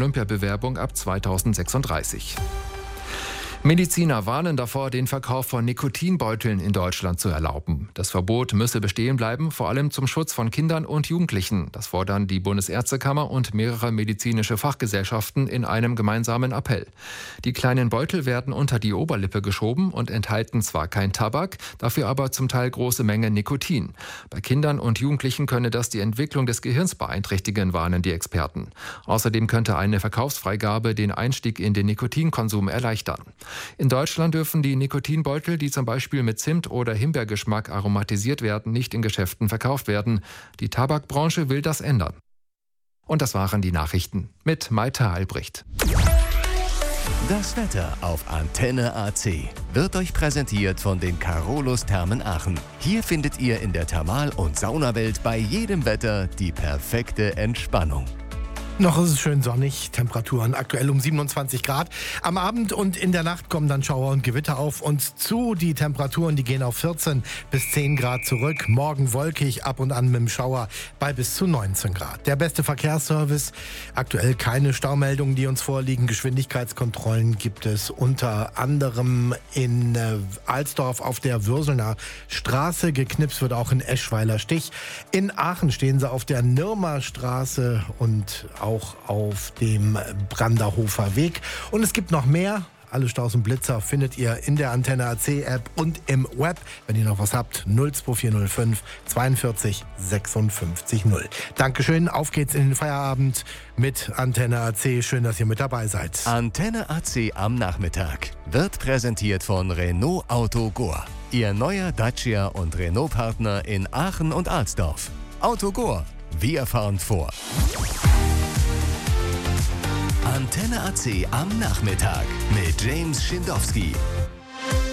Olympiabewerbung ab 2036. Mediziner warnen davor, den Verkauf von Nikotinbeuteln in Deutschland zu erlauben. Das Verbot müsse bestehen bleiben, vor allem zum Schutz von Kindern und Jugendlichen. Das fordern die Bundesärztekammer und mehrere medizinische Fachgesellschaften in einem gemeinsamen Appell. Die kleinen Beutel werden unter die Oberlippe geschoben und enthalten zwar kein Tabak, dafür aber zum Teil große Mengen Nikotin. Bei Kindern und Jugendlichen könne das die Entwicklung des Gehirns beeinträchtigen, warnen die Experten. Außerdem könnte eine Verkaufsfreigabe den Einstieg in den Nikotinkonsum erleichtern. In Deutschland dürfen die Nikotinbeutel, die zum Beispiel mit Zimt- oder Himbeergeschmack aromatisiert werden, nicht in Geschäften verkauft werden. Die Tabakbranche will das ändern. Und das waren die Nachrichten mit Maite Albrecht. Das Wetter auf Antenne AC wird euch präsentiert von den Carolus Thermen Aachen. Hier findet ihr in der Thermal- und Saunawelt bei jedem Wetter die perfekte Entspannung. Noch ist es schön sonnig, Temperaturen aktuell um 27 Grad. Am Abend und in der Nacht kommen dann Schauer und Gewitter auf uns zu. Die Temperaturen, die gehen auf 14 bis 10 Grad zurück. Morgen wolkig, ab und an mit dem Schauer bei bis zu 19 Grad. Der beste Verkehrsservice, aktuell keine Staumeldungen, die uns vorliegen. Geschwindigkeitskontrollen gibt es unter anderem in Alsdorf auf der Würselner Straße. Geknipst wird auch in Eschweiler Stich. In Aachen stehen sie auf der Nirmer Straße und auch auf dem Branderhofer Weg. Und es gibt noch mehr. Alle Staus und Blitzer findet ihr in der Antenne AC App und im Web. Wenn ihr noch was habt, 02405 42 56 0. Dankeschön, auf geht's in den Feierabend mit Antenne AC. Schön, dass ihr mit dabei seid. Antenne AC am Nachmittag wird präsentiert von Renault Autogor. Ihr neuer Dacia und Renault-Partner in Aachen und Alsdorf. Autogor, wir fahren vor. Antenne AC am Nachmittag mit James Schindowski.